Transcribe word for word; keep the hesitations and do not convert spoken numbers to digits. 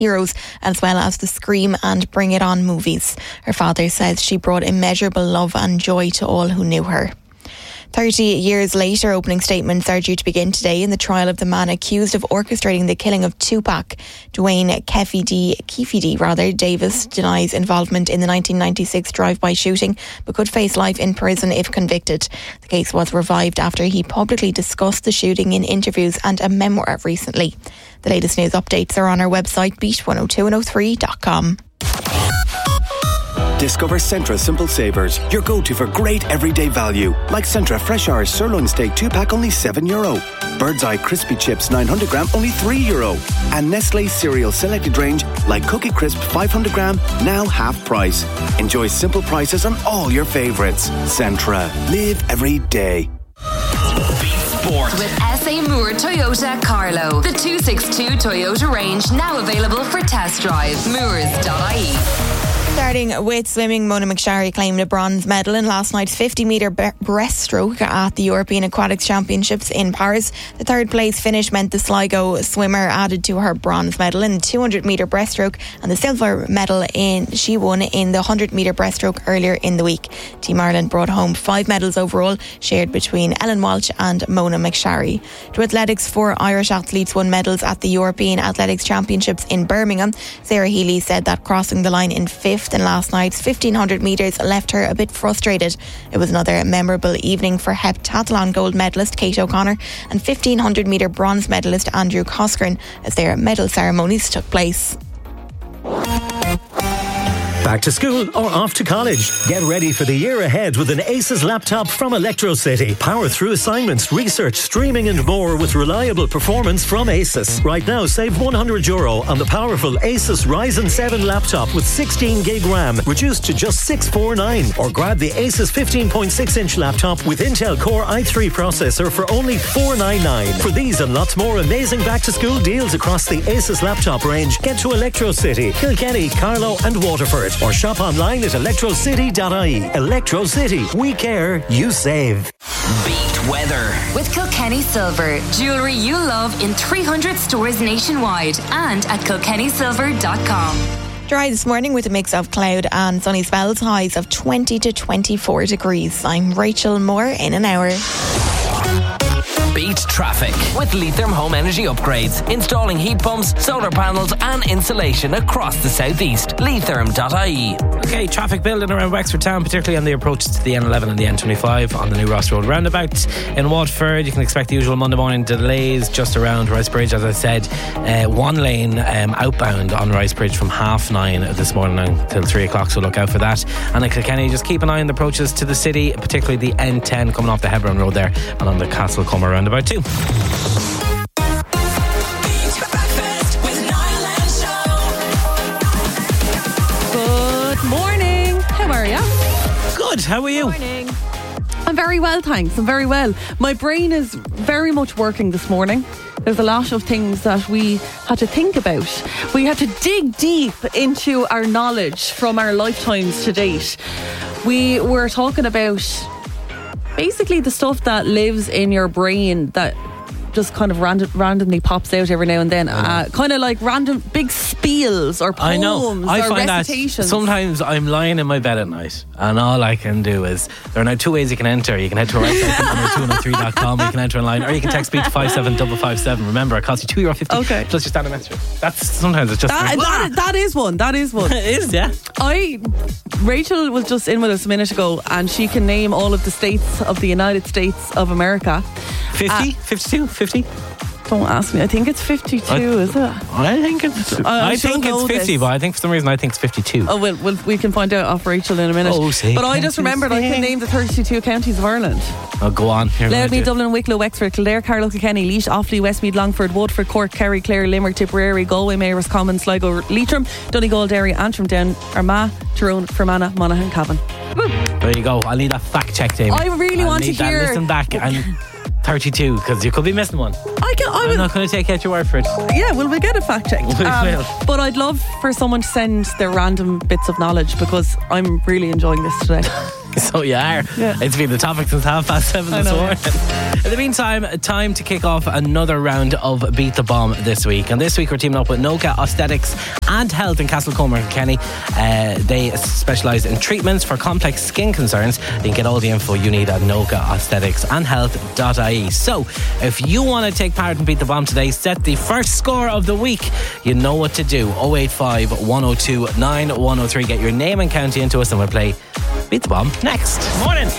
Heroes, as well as the Scream and Bring It On movies. Her father says she brought immeasurable love and joy to all who knew her. Thirty years later, opening statements are due to begin today in the trial of the man accused of orchestrating the killing of Tupac. Dwayne Kefidi, Kefidi rather, Davis denies involvement in the nineteen ninety-six drive-by shooting, but could face life in prison if convicted. The case was revived after he publicly discussed the shooting in interviews and a memoir recently. The latest news updates are on our website, beat one oh two and oh three dot com. Discover Centra Simple Savers, your go-to for great everyday value. Like Centra Fresh Hours Sirloin Steak two pack, only seven euro. Bird's Eye Crispy Chips nine hundred gram, only three euro. And Nestle Cereal Selected Range, like Cookie Crisp five hundred gram, now half price. Enjoy simple prices on all your favourites. Centra. Live every day. Sport. With S A Moore Toyota Carlow. The two sixty-two Toyota range now available for test drive. Moores dot I E. Starting with swimming, Mona McSharry claimed a bronze medal in last night's fifty metre be- breaststroke at the European Aquatics Championships in Paris. The third place finish meant the Sligo swimmer added to her bronze medal in the two hundred metre breaststroke, and the silver medal in she won in the one hundred metre breaststroke earlier in the week. Team Ireland brought home five medals overall, shared between Ellen Walsh and Mona McSharry. To athletics, four Irish athletes won medals at the European Athletics Championships in Birmingham. Sarah Healy said that crossing the line in fifth in last night's fifteen hundred metres left her a bit frustrated. It was another memorable evening for heptathlon gold medalist Kate O'Connor and fifteen hundred metre bronze medalist Andrew Coscoran as their medal ceremonies took place. Back to school or off to college? Get ready for the year ahead with an Asus laptop from Electrocity. Power through assignments, research, streaming and more with reliable performance from Asus. Right now, save one hundred euro on the powerful Asus Ryzen seven laptop with sixteen gig RAM, reduced to just six hundred forty-nine. Or grab the Asus fifteen point six inch laptop with Intel Core i three processor for only four hundred ninety-nine. For these and lots more amazing back to school deals across the Asus laptop range, get to Electrocity, Kilkenny, Carlow and Waterford. Or shop online at electro city dot I E. Electro City. We care, you save. Beat weather. With Kilkenny Silver. Jewellery you love in three hundred stores nationwide and at kilkenny silver dot com. Dry this morning with a mix of cloud and sunny spells, highs of twenty to twenty-four degrees. I'm Rachel Moore in an hour. Beat traffic with Leitrim Home Energy Upgrades. Installing heat pumps, solar panels and insulation across the southeast. Leitrim dot I E. Okay, traffic building around Wexford Town, particularly on the approaches to the N eleven and the N twenty-five on the New Ross Road roundabout. In Waterford, you can expect the usual Monday morning delays just around Rice Bridge. As I said, uh, one lane um, outbound on Rice Bridge from half nine this morning until three o'clock, so look out for that. And in Kilkenny, just keep an eye on the approaches to the city, particularly the N ten coming off the Hebron Road there and on the Castle Comer roundabout too. Good morning. How are you? Good. How are you? Good morning. I'm very well, thanks. I'm very well. My brain is very much working this morning. There's a lot of things that we had to think about. We had to dig deep into our knowledge from our lifetimes to date. We were talking about basically the stuff that lives in your brain that just kind of random, randomly pops out every now and then. Uh, kind of like random big spiels or poems I know. I or find recitations. That sometimes I'm lying in my bed at night and all I can do is, there are now two ways you can enter. You can head to our website, one oh two one oh three dot com, you can enter online, or you can text beat to five seven five five seven. Remember, it costs you two euro fifty okay. plus your standard message. That's sometimes it's just that, like, that, that is one. That is one. It is, yeah. I Rachel was just in with us a minute ago, and she can name all of the states of the United States of America. fifty? fifty-two? fifty? Don't ask me. I think it's fifty-two, I, is it? I think it's uh, I, I think it's fifty, this. But I think for some reason I think it's fifty-two. Oh, well, well we can find out off Rachel in a minute. Oh, see, but I just remembered I can name the thirty-two counties of Ireland. Oh, go on. Loudmead, Dublin, Wicklow, Wexford, Kildare, Carlow, Kilkenny, Laois, Offaly, Westmeath, Longford, Woodford, Cork, Kerry, Clare, Limerick, Tipperary, Galway, Mayors, Common, Sligo, Leitrim, Donegal, Derry, Antrim, Down, Armagh, Tyrone, Fermanagh, Monaghan, Cavan. There you go. I'll need that fact check, David. I really I'll want to hear. Listen back and thirty-two, because you could be missing one. I can, I I'm will, not going to take out your word for it. Yeah, well, we'll get a fact check. We um, will. But I'd love for someone to send their random bits of knowledge because I'm really enjoying this today. So you are. Yeah. It's been the topic since half past seven I this know, morning. In the meantime, time to kick off another round of Beat the Bomb this week. And this week we're teaming up with Noka Aesthetics and Health in Castlecomer and Kenny. Uh, they specialise in treatments for complex skin concerns. You can get all the info you need at noka aesthetics and health dot I E. So if you want to take part in Beat the Bomb today, set the first score of the week. You know what to do. oh eight five, one oh two, nine one oh three. Get your name and county into us and we'll play Beat the Bomb next. Morning.